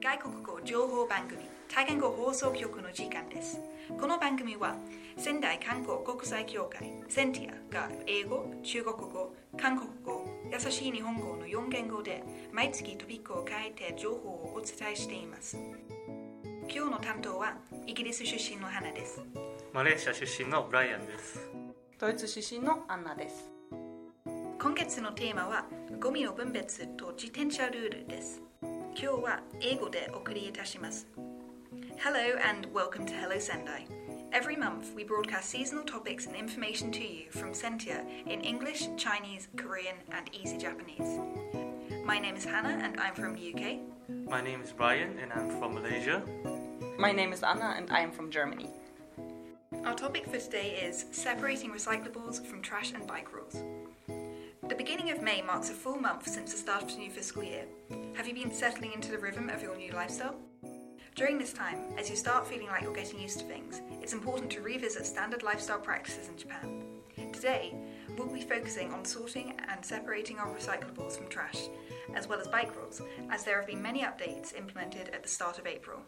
外国語情報番組多言語放送局の時間です。この番組は仙台観光国際協会センティアが英語、中国語、韓国語、優しい日本語の4言語で毎月トピックを変えて情報をお伝えしています。今日の担当はイギリス出身の花です。 マレーシア出身のブライアンです。 ドイツ出身のアンナです。 今月のテーマはゴミの分別と自転車ルールです。今日は英語でお送りいたします。Hello and welcome to Hello Sendai. Every month we broadcast seasonal topics and information to you from Sentia in English, Chinese, Korean and Easy Japanese. My name is Hannah and I'm from the UK. My name is Brian and I'm from Malaysia. My name is Anna and I am from Germany. Our topic for today is separating recyclables from trash and bike rules. The beginning of May marks a full month since the start of the new fiscal year. Have you been settling into the rhythm of your new lifestyle? During this time, as you start feeling like you're getting used to things, it's important to revisit standard lifestyle practices in Japan. Today, we'll be focusing on sorting and separating our recyclables from trash, as well as bike rules, as there have been many updates implemented at the start of April.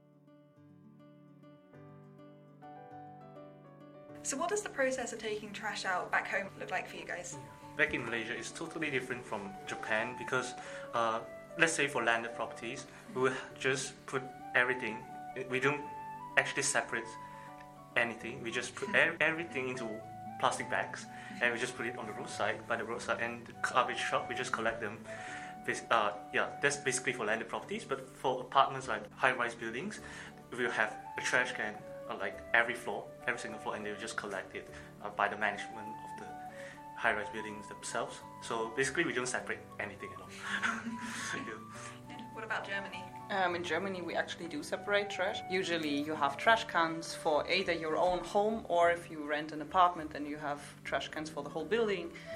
So what does the process of taking trash out back home look like for you guys? Back in Malaysia, it's totally different from Japan because, let's say for landed properties, we will just put everything. We don't actually separate anything. We just put everything into plastic bags and we just put it on the roadside, by the roadside, and the garbage truck, we just collect them. That's basically for landed properties. But for apartments like high-rise buildings, we'll have a trash can like every single floor, and they'll just collect it by the management of the high-rise buildings themselves. So basically we don't separate anything at all. What about Germany? In Germany we actually do separate trash. Usually you have trash cans for either your own home, or if you rent an apartment then you have trash cans for the whole building.